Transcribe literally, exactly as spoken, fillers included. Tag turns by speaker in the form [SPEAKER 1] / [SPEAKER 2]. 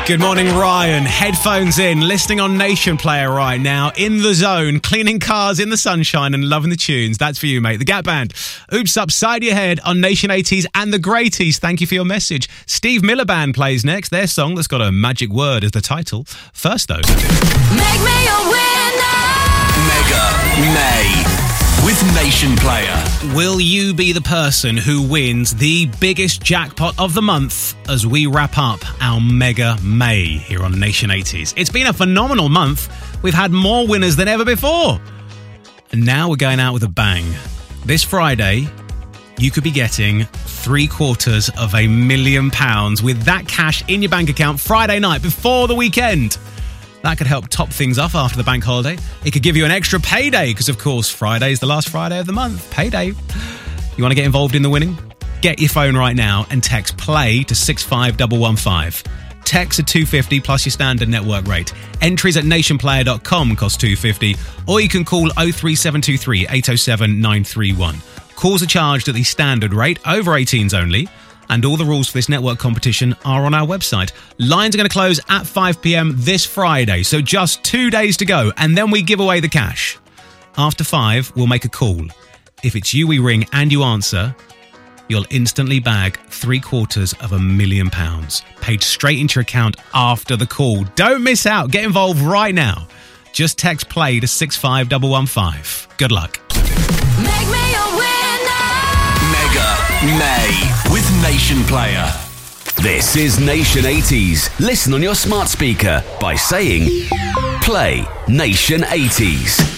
[SPEAKER 1] Good morning, Ryan. Headphones in, listening on Nation Player right now. In the zone, cleaning cars in the sunshine and loving the tunes. That's for you, mate. The Gap Band. Oops, upside your head on Nation eighties and the Greaties. Thank you for your message. Steve Miller Band plays next. Their song that's got a magic word as the title. First, though.
[SPEAKER 2] Make me a winner!
[SPEAKER 3] Mega May with Nation Player.
[SPEAKER 1] Will you be the person who wins the biggest jackpot of the month as we wrap up our Mega May here on Nation eighties? It's been a phenomenal month. We've had more winners than ever before. And now we're going out with a bang. This Friday, you could be getting three quarters of a million pounds with that cash in your bank account Friday night before the weekend. That could help top things off after the bank holiday. It could give you an extra payday because, of course, Friday is the last Friday of the month. Payday. You want to get involved in the winning? Get your phone right now and text PLAY to six five one one five. Text at two fifty plus your standard network rate. Entries at nation player dot com cost two fifty, or you can call oh three seven two three eight oh seven nine three one. Calls are charged at the standard rate, over eighteens only. And all the rules for this network competition are on our website. Lines are going to close at five p.m. this Friday, so just two days to go, and then we give away the cash. After five, we'll make a call. If it's you we ring and you answer, you'll instantly bag three quarters of a million pounds, paid straight into your account after the call. Don't miss out. Get involved right now. Just text PLAY to six five one one five. Good luck.
[SPEAKER 2] Make me a winner!
[SPEAKER 3] Mega May with Nation Player. This is Nation eighties. Listen on your smart speaker by saying Play Nation eighties.